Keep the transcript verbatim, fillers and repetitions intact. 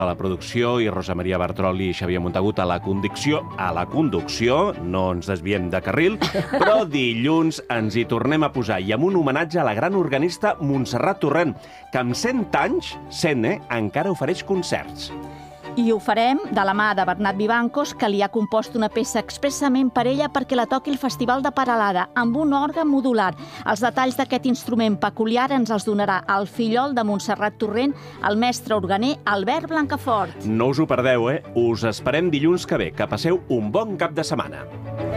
a la producció i Rosa Maria Bartroli i Xavier Montagut a la conducció. A la conducció, no ens desviem de carril, però dilluns ens hi tornem a posar i amb un homenatge a la gran organista Montserrat Torrent, que amb cent anys, cent, eh, encara ofereix concerts. I ho farem de la mà de Bernat Vivancos, que li ha compost una peça expressament per ella perquè la toqui el Festival de Peralada, amb un òrgan modular. Els detalls d'aquest instrument peculiar ens els donarà el fillol de Montserrat Torrent, el mestre organer Albert Blancafort. No us ho perdeu, eh? Us esperem dilluns que ve. Que passeu un bon cap de setmana.